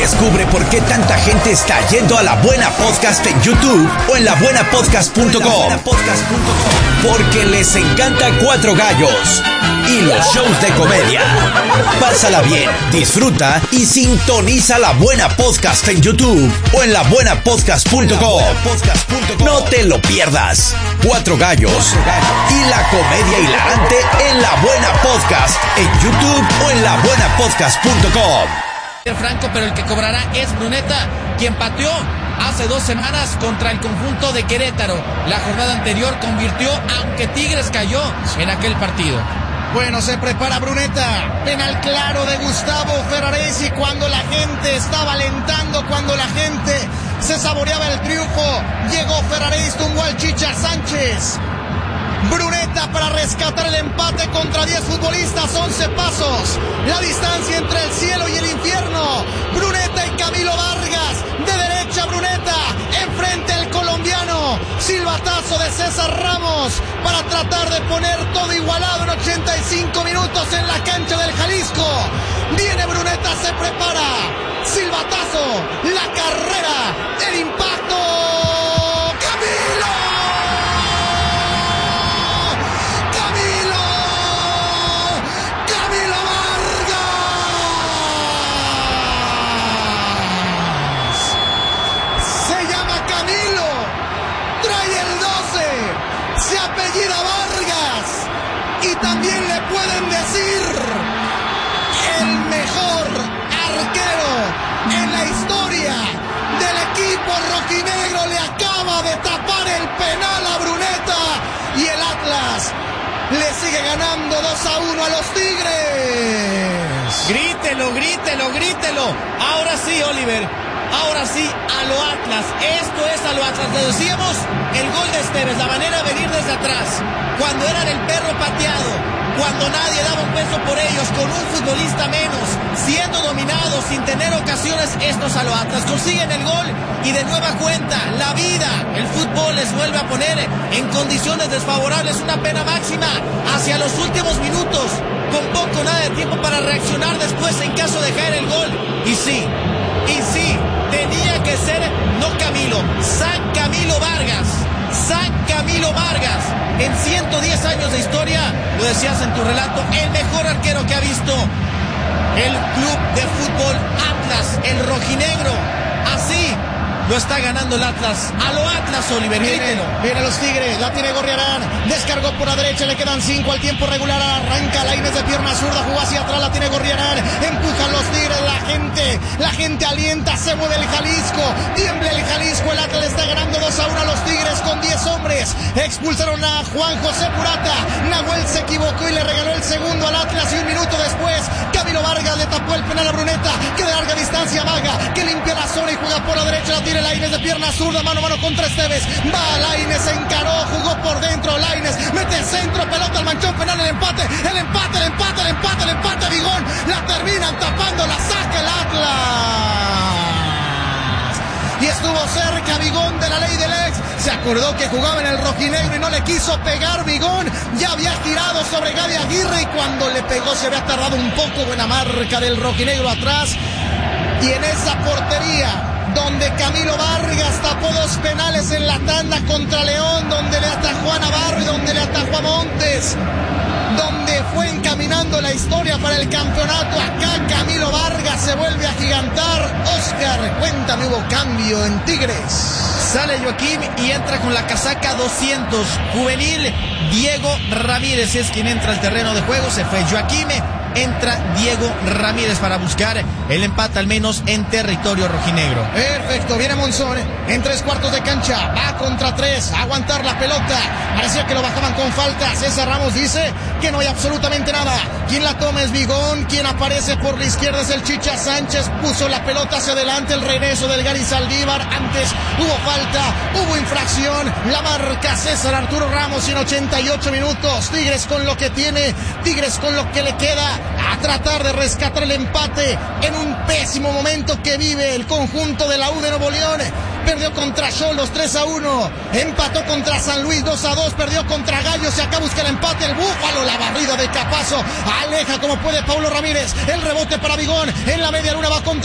Descubre por qué tanta gente está yendo a La Buena Podcast en YouTube o en labuenapodcast.com. Porque les encanta Cuatro Gallos y los shows de comedia. Pásala bien, disfruta y sintoniza La Buena Podcast en YouTube o en labuenapodcast.com. No te lo pierdas. Cuatro Gallos y la comedia hilarante en La Buena Podcast en YouTube o en labuenapodcast.com. Franco, pero el que cobrará es Bruneta, quien pateó hace 2 semanas contra el conjunto de Querétaro. La jornada anterior convirtió, aunque Tigres cayó en aquel partido. Bueno, se prepara Bruneta, penal claro de Gustavo Ferraresi cuando la gente estaba alentando, cuando la gente se saboreaba el triunfo. Llegó Ferraresi, tumbó al Chicha Sánchez. Bruneta para rescatar el empate contra 10 futbolistas, 11 pasos. La distancia entre el cielo y el infierno. Bruneta y Camilo Vargas, de derecha Bruneta, enfrente el colombiano. Silbatazo de César Ramos para tratar de poner todo igualado en 85 minutos en la cancha del Jalisco. Viene Bruneta, se prepara. Silbatazo, la carrera, el impacto. También le pueden decir el mejor arquero en la historia del equipo rojinegro. Le acaba de tapar el penal a Bruneta y el Atlas le sigue ganando 2-1 a los Tigres. Grítelo, grítelo, grítelo. Ahora sí, Oliver. Ahora sí, a lo Atlas. Esto es a lo Atlas. Le decíamos el gol de Esteves, la manera de venir desde atrás, cuando eran el perro pateado, cuando nadie daba un peso por ellos, con un futbolista menos, siendo dominados, sin tener ocasiones. Estos a lo Atlas consiguen el gol y de nueva cuenta, la vida, el fútbol les vuelve a poner en condiciones desfavorables. Una pena máxima hacia los últimos minutos, con poco o nada de tiempo para reaccionar después en caso de caer el gol. Y sí, tenía que ser no Camilo, San Camilo Vargas. San Camilo Vargas, en 110 años de historia, lo decías en tu relato, el mejor arquero que ha visto el club de fútbol Atlas, el rojinegro. Así lo está ganando el Atlas. A lo Atlas, Oliver, viene los Tigres, la tiene Gorriarán, descargó por la derecha, le quedan 5 al tiempo regular, arranca Lainez de pierna zurda, jugó hacia atrás, la tiene Gorriarán, empujan los Tigres, la gente alienta, se mueve el Jalisco, tiembla el Jalisco, el Atlas le está ganando 2-1 a los Tigres con 10 hombres, expulsaron a Juan José Purata, Nahuel se equivocó y le regaló el segundo al Atlas y un minuto después, Camilo Vargas le tapó el penal a Bruneta, que de larga distancia vaga, que limpia la zona y juega por la derecha, la tiene Lainez de pierna zurda, mano a mano contra Esteves, va Lainez, se encaró, jugó por dentro, Lainez, mete centro, pelota al manchón penal, el empate, Vigón, la terminan tapando, la saca el Atlas. Y estuvo cerca Vigón de la ley del ex, se acordó que jugaba en el rojinegro y no le quiso pegar Vigón, ya había girado sobre Gaby Aguirre y cuando le pegó se había tardado un poco, buena marca del rojinegro atrás. Y en esa portería donde Camilo Vargas tapó 2 penales en la tanda contra León, donde le atajó a Navarro y donde le atajó a Montes, donde fue encaminando la historia para el campeonato. Acá Camilo Vargas se vuelve a agigantar. Oscar, cuéntame, hubo cambio en Tigres. Sale Joaquín y entra con la casaca 200, juvenil Diego Ramírez es quien entra al terreno de juego. Se fue Joaquín, entra Diego Ramírez para buscar el empate al menos en territorio rojinegro. Perfecto, viene Monzón en 3/4 de cancha, va contra 3, a aguantar la pelota, parecía que lo bajaban con falta. César Ramos dice que no hay absolutamente nada, quien la toma es Vigón, quien aparece por la izquierda es el Chicha Sánchez, puso la pelota hacia adelante, el regreso del Gary Saldívar, antes hubo falta, hubo infracción, la marca César Arturo Ramos en 88 minutos, Tigres con lo que tiene, Tigres con lo que le queda, a tratar de rescatar el empate en un pésimo momento que vive el conjunto de la U de Nuevo León. Perdió contra Xolos 3-1, empató contra San Luis 2-2, perdió contra Gallos, se acaba busca el empate el Búfalo, la barrida de Capazo, aleja como puede Paulo Ramírez, el rebote para Vigón, en la media luna va contra